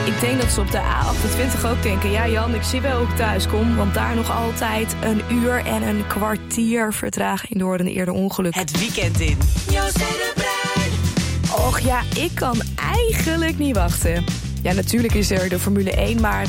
Ik denk dat ze op de A28 ook denken... ja Jan, ik zie wel hoe ik thuis kom... want daar nog altijd 1 uur en een kwartier vertraging door een eerder ongeluk. Het weekend in. Joost en de Bruin. Och ja, ik kan eigenlijk niet wachten. Ja, natuurlijk is er de Formule 1, maar...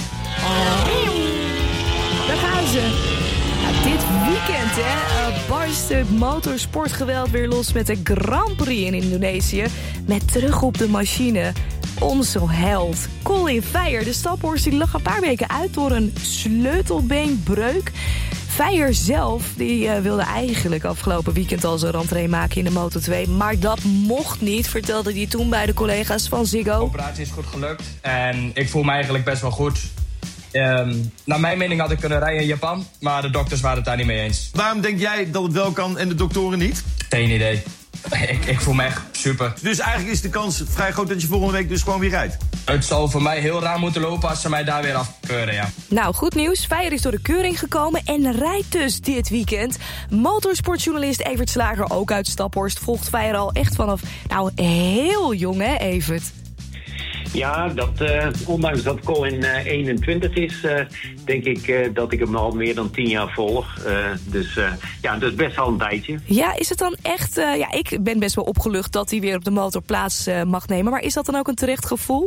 daar gaan ze. Ja, dit weekend barst het motorsportgeweld weer los met de Grand Prix in Indonesië. Met terug op de machine... onze held, Colin Veyer. De staphorst die lag een paar weken uit door een sleutelbeenbreuk. Veyer zelf die wilde eigenlijk afgelopen weekend al zijn rentree maken in de Moto2. Maar dat mocht niet, vertelde hij toen bij de collega's van Ziggo. De operatie is goed gelukt en ik voel me eigenlijk best wel goed. Naar mijn mening had ik kunnen rijden in Japan, maar de dokters waren het daar niet mee eens. Waarom denk jij dat het wel kan en de doktoren niet? Geen idee. Ik voel me echt super. Dus eigenlijk is de kans vrij groot dat je volgende week dus gewoon weer rijdt? Het zal voor mij heel raar moeten lopen als ze mij daar weer afkeuren, ja. Nou, goed nieuws. Veyer is door de keuring gekomen en rijdt dus dit weekend. Motorsportjournalist Evert Slager, ook uit Staphorst, volgt Veyer al echt vanaf, heel jong, hè, Evert? Ja, ondanks dat Colin 21 is, denk ik dat ik hem al meer dan 10 jaar volg. Dus dat is best wel een tijdje. Ja, is het dan echt... ik ben best wel opgelucht dat hij weer op de motor plaats mag nemen. Maar is dat dan ook een terecht gevoel?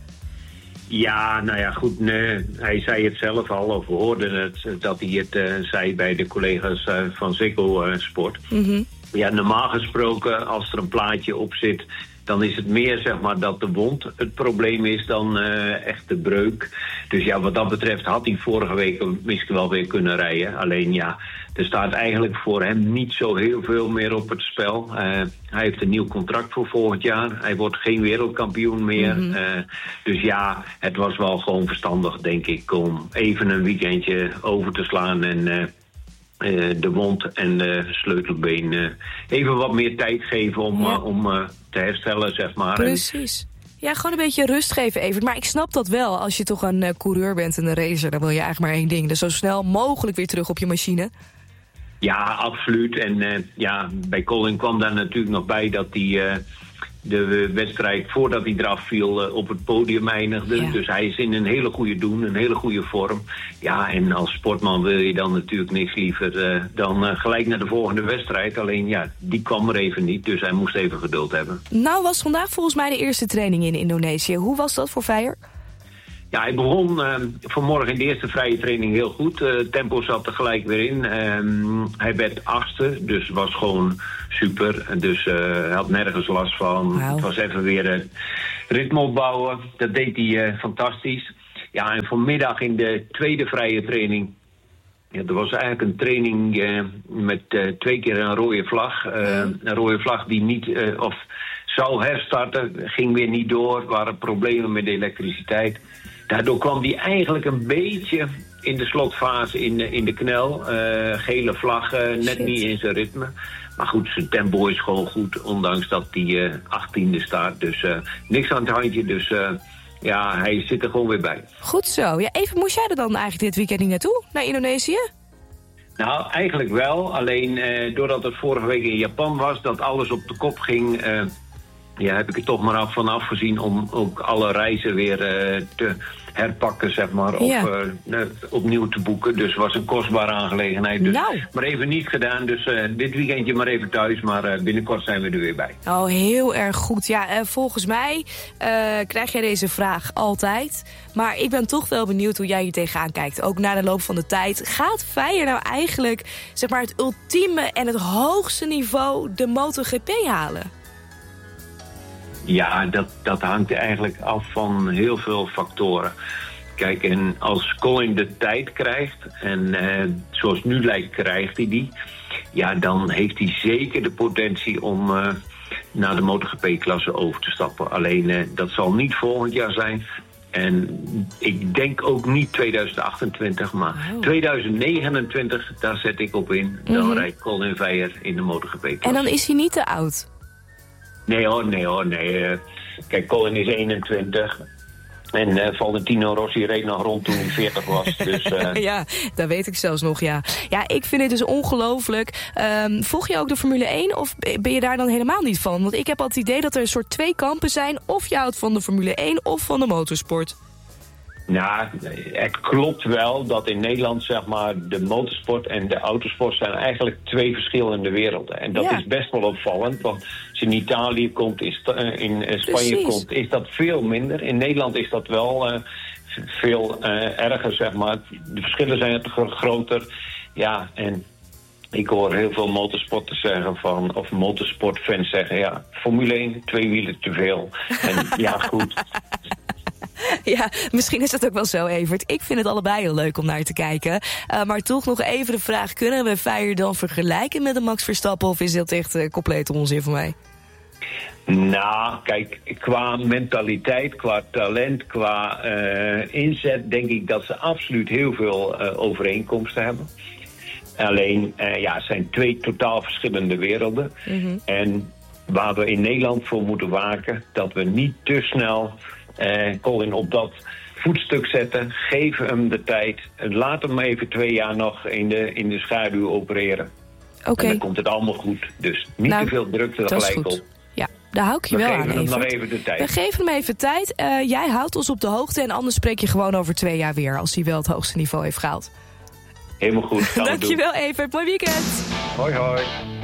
Ja, nou ja, goed. Nee, hij zei het zelf al, of we hoorden het, dat hij het zei bij de collega's van Ziggo Sport. Mm-hmm. Ja, normaal gesproken, als er een plaatje op zit... dan is het meer, zeg maar, dat de wond het probleem is dan echt de breuk. Dus ja, wat dat betreft had hij vorige week misschien wel weer kunnen rijden. Alleen ja, er staat eigenlijk voor hem niet zo heel veel meer op het spel. Hij heeft een nieuw contract voor volgend jaar. Hij wordt geen wereldkampioen meer. Mm-hmm. Dus ja, het was wel gewoon verstandig, denk ik, om even een weekendje over te slaan en... de wond en de sleutelbeen even wat meer tijd geven om te herstellen, zeg maar. Precies. Ja, gewoon een beetje rust geven, Evert. Maar ik snap dat wel. Als je toch een coureur bent en een racer... dan wil je eigenlijk maar één ding. Dus zo snel mogelijk weer terug op je machine. Ja, absoluut. En bij Colin kwam daar natuurlijk nog bij dat hij... de wedstrijd voordat hij eraf viel op het podium eindigde. Ja. Dus hij is in een hele goede doen, een hele goede vorm. Ja, en als sportman wil je dan natuurlijk niks liever dan gelijk naar de volgende wedstrijd. Alleen ja, die kwam er even niet, dus hij moest even geduld hebben. Nou was vandaag volgens mij de eerste training in Indonesië. Hoe was dat voor Veyer? Ja, hij begon vanmorgen in de eerste vrije training heel goed. Tempo zat er gelijk weer in. Hij werd 8e, dus was gewoon super. Dus hij had nergens last van. Wow. Het was even weer ritme opbouwen. Dat deed hij fantastisch. Ja, en vanmiddag in de tweede vrije training... Ja, er was eigenlijk een training met 2 keer een rode vlag. Een rode vlag die niet... zou herstarten, ging weer niet door. Er waren problemen met de elektriciteit. Daardoor kwam hij eigenlijk een beetje in de slotfase in de knel. Gele vlag, net niet in zijn ritme. Maar goed, zijn tempo is gewoon goed, ondanks dat hij 18e staat. Dus niks aan het handje, dus hij zit er gewoon weer bij. Goed zo. Ja, even, moest jij er dan eigenlijk dit weekend niet naartoe, naar Indonesië? Nou, eigenlijk wel. Alleen doordat het vorige week in Japan was, dat alles op de kop ging... heb ik er toch maar van afgezien om ook alle reizen weer te herpakken, zeg maar. Of opnieuw te boeken. Dus het was een kostbare aangelegenheid. Dus maar even niet gedaan. Dus dit weekendje maar even thuis. Maar binnenkort zijn we er weer bij. Oh, heel erg goed. Ja, volgens mij krijg jij deze vraag altijd. Maar ik ben toch wel benieuwd hoe jij hier tegenaan kijkt. Ook na de loop van de tijd. Gaat Veyer nou eigenlijk, zeg maar, het ultieme en het hoogste niveau de MotoGP halen? Ja, dat hangt eigenlijk af van heel veel factoren. Kijk, en als Colin de tijd krijgt, en zoals het nu lijkt krijgt hij die... ja, dan heeft hij zeker de potentie om naar de MotoGP-klasse over te stappen. Alleen, dat zal niet volgend jaar zijn. En ik denk ook niet 2028, maar 2029, daar zet ik op in. Dan rijdt Colin Veyer in de MotoGP-klasse. En dan is hij niet te oud? Nee hoor. Kijk, Colin is 21. En Valentino Rossi reed nog rond toen hij 40 was. Dus, ja, dat weet ik zelfs nog, ja. Ja, ik vind het dus ongelooflijk. Volg je ook de Formule 1 of ben je daar dan helemaal niet van? Want ik heb al het idee dat er een soort 2 kampen zijn. Of je houdt van de Formule 1 of van de motorsport. Nou, het klopt wel dat in Nederland, zeg maar, de motorsport en de autosport zijn eigenlijk 2 verschillende werelden. En dat is best wel opvallend, want als je in Italië komt, in Spanje komt, is dat veel minder. In Nederland is dat wel veel erger, zeg maar. De verschillen zijn groter. Ja, en ik hoor heel veel motorsporters zeggen of motorsportfans zeggen, Formule 1, 2 wielen te veel. En ja, goed. Ja, misschien is het ook wel zo, Evert. Ik vind het allebei heel leuk om naar te kijken. Maar toch nog even de vraag, kunnen we Feyenoord dan vergelijken met een Max Verstappen? Of is dat echt complete onzin voor mij? Nou, kijk, qua mentaliteit, qua talent, qua inzet, denk ik dat ze absoluut heel veel overeenkomsten hebben. Alleen, het zijn 2 totaal verschillende werelden. Mm-hmm. En waar we in Nederland voor moeten waken, dat we niet te snel Colin op dat voetstuk zetten. Geef hem de tijd. Laat hem even 2 jaar nog in de schaduw opereren. Oké. En dan komt het allemaal goed. Dus niet te veel drukte er gelijk op. Ja, daar hou ik je wel aan, Evert. We geven hem nog even de tijd. We geven hem even tijd. Jij houdt ons op de hoogte en anders spreek je gewoon over 2 jaar weer, als hij wel het hoogste niveau heeft gehaald. Helemaal goed. Dankjewel, Evert. Mooi weekend. Hoi, hoi.